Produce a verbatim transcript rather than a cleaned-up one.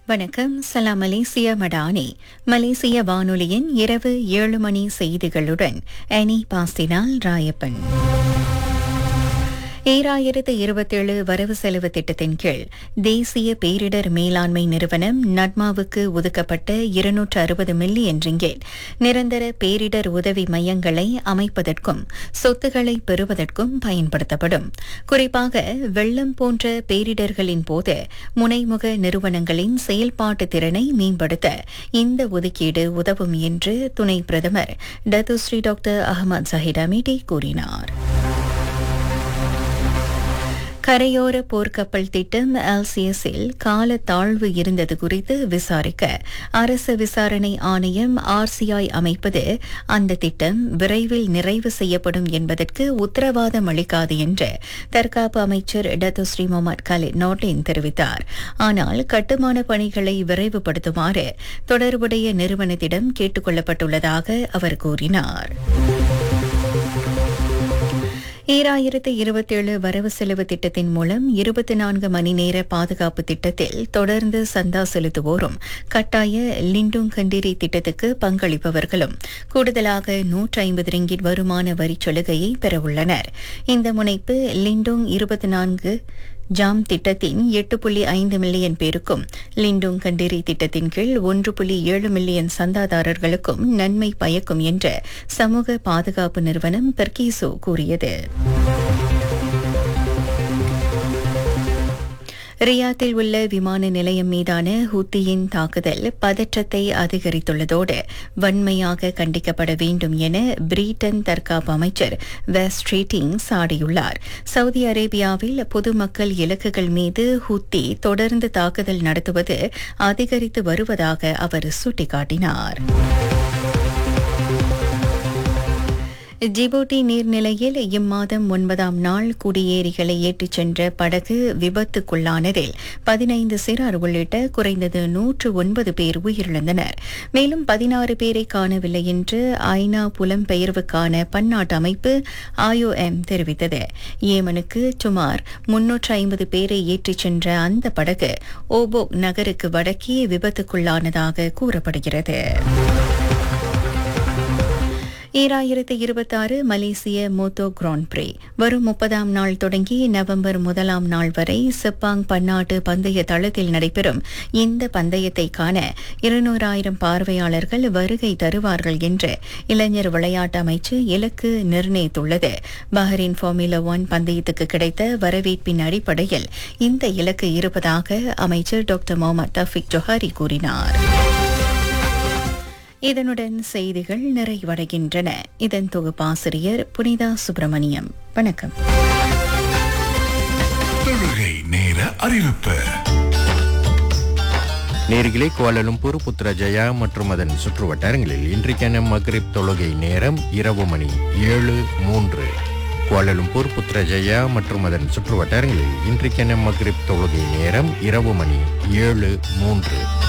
வணக்கம். சலாம் மலேசியா மடானி. மலேசிய வானொலியின் இரவு ஏழு மணி செய்திகளுடன் அனி பாஸ்தினால் ராயப்பன். ஈராயிரத்து இருபத்தேழு வரவு செலவு திட்டத்தின் கீழ் தேசிய பேரிடர் மேலாண்மை நிறுவனம் நட்மாவுக்கு ஒதுக்கப்பட்ட இருநூற்று அறுபது மில்லியன் ரிங்கேட் நிரந்தர பேரிடர் உதவி மையங்களை அமைப்பதற்கும் சொத்துக்களை பெறுவதற்கும் பயன்படுத்தப்படும். குறிப்பாக வெள்ளம் போன்ற பேரிடர்களின் போது முனைமுக நிறுவனங்களின் செயல்பாட்டு திறனை மேம்படுத்த இந்த ஒதுக்கீடு உதவும் என்று துணை பிரதமர் டத்துஸ்ரீ டாக்டர் அஹமத் ஜஹிர் அமீடி கூறினார். கரையோர போர்க்கப்பல் திட்டம் எல்சிஎஸில் கால தாழ்வு இருந்தது குறித்து விசாரிக்க அரசு விசாரணை ஆணையம் ஆர்சிஐ அமைப்பது அந்த திட்டம் விரைவில் நிறைவு செய்யப்படும் என்பதற்கு உத்தரவாதம் அளிக்காது என்று தற்காப்பு அமைச்சர் டத்துஸ்ரீ முகமது கலித் நோர்டின் தெரிவித்தார். ஆனால் கட்டுமான பணிகளை விரைவுபடுத்துமாறு தொடர்புடைய நிறுவனத்திடம் கேட்டுக் கொள்ளப்பட்டுள்ளதாக அவர் கூறினார். ஈராயிரத்து இருபத்தேழு வரவு செலவு திட்டத்தின் மூலம் இருபத்தி நான்கு மணி நேர பாதுகாப்பு திட்டத்தில் தொடர்ந்து சந்தா செலுத்துவோரும் கட்டாய லிண்டுங் கண்டிரி திட்டத்துக்கு பங்களிப்பவர்களும் கூடுதலாக நூற்று ஐம்பது ரிங்கிட் வருமான வரிச் சலுகையை பெறவுள்ளனர். இந்த முனைப்பு லிண்டுங் இருபத்தி நான்கு ஜாம் திட்டத்தின் எட்டு புள்ளி ஐந்து மில்லியன் பேருக்கும் லிண்டுங் கண்டிரி திட்டத்தின் கீழ் ஒன்று புள்ளி ஏழு மில்லியன் சந்தாதாரர்களுக்கும் நன்மை பயக்கும் என்று சமூக பாதுகாப்பு நிறுவனம் பெர்கிசோ கூறியது. ரியாத்தில் உள்ள விமான நிலையம் மீதான ஹூத்தியின் தாக்குதல் பதற்றத்தை அதிகரித்துள்ளதோடு வன்மையாக கண்டிக்கப்பட வேண்டும் என பிரிட்டன் தற்காப்பு அமைச்சர் வெஸ் ஸ்ட்ரீட்டிங் சாடியுள்ளார். சவுதி அரேபியாவில் பொதுமக்கள் இலக்குகள் மீது ஹூத்தி தொடர்ந்து தாக்குதல் நடத்துவது அதிகரித்து வருவதாக அவர் சுட்டிக்காட்டினார். ஜிபூட்டி நீர்நிலையில் இம்மாதம் ஒன்பதாம் நாள் குடியேறிகளை ஏற்றிச் சென்ற படகு விபத்துக்குள்ளானதில் பதினைந்து சிறார் உள்ளிட்ட குறைந்தது நூற்று ஒன்பது பேர் உயிரிழந்தனர். மேலும் பதினாறு பேரை காணவில்லை என்று ஐநா புலம்பெயர்வுக்கான பன்னாட்டு அமைப்பு ஐஓஎம் தெரிவித்தது. ஏமனுக்கு சுமார் முன்னூற்று ஐம்பது பேரை ஏற்றிச் சென்ற அந்த படகு ஓபோக் நகருக்கு வடக்கே விபத்துக்குள்ளானதாக கூறப்படுகிறது. ஈராயிரத்து இருபத்தாறு மலேசிய மோட்டோ கிராண்ட் பிரீ வரும் முப்பதாம் நாள் தொடங்கி நவம்பர் முதலாம் நாள் வரை செப்பாங் பன்னாட்டு பந்தய தளத்தில் நடைபெறும் இந்த பந்தயத்தை காண இருநூறாயிரம் பார்வையாளர்கள் வருகை தருவார்கள் என்று இளைஞர் விளையாட்டு அமைச்சு இலக்கு நிர்ணயித்துள்ளது. பஹ்ரைன் ஃபார்முலா ஒன் பந்தயத்துக்கு கிடைத்த வரவேற்பின் அடிப்படையில் இந்த இலக்கு இருப்பதாக அமைச்சர் டாக்டர் முகமது தஃபிக் ஜொஹாரி கூறினார். இதனுடன் செய்திகள் நிறைவடைகின்றன. இதன் தொகுப்பாசிரியர் புனிதா சுப்பிரமணியம். வணக்கம். தொழுகை நேர அறிவிப்பு. நேர்களே, கோலாலம்பூர், புத்ரஜயா மற்றும் அதன் சுற்றுவட்டாரங்களில் இன்றைக்கான மக்ரிப் தொழுகை நேரம் இரவு மணி ஏழு மூன்று. கோலாலம்பூர், புத்ரஜயா மற்றும் அதன் சுற்றுவட்டாரங்களில் இன்றைக்கான மக்ரிப் தொழுகை நேரம் இரவு மணி ஏழு மூன்று.